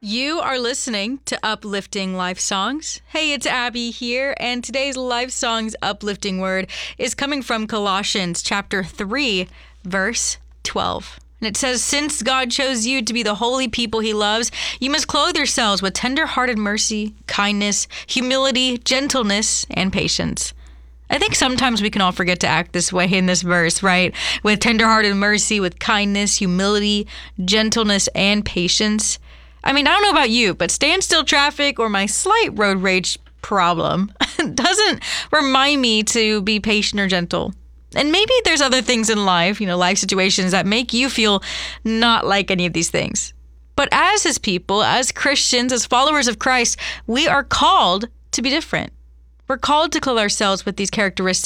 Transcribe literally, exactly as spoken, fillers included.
You are listening to Uplifting Life Songs. Hey, it's Abby here, and today's Life Songs uplifting word is coming from Colossians chapter three, verse twelve. And it says, "Since God chose you to be the holy people he loves, you must clothe yourselves with tender-hearted mercy, kindness, humility, gentleness, and patience." I think sometimes we can all forget to act this way in this verse, right? With tender-hearted mercy, with kindness, humility, gentleness, and patience. I mean, I don't know about you, but standstill traffic or my slight road rage problem doesn't remind me to be patient or gentle. And maybe there's other things in life, you know, life situations that make you feel not like any of these things. But as his people, as Christians, as followers of Christ, we are called to be different. We're called to clothe ourselves with these characteristics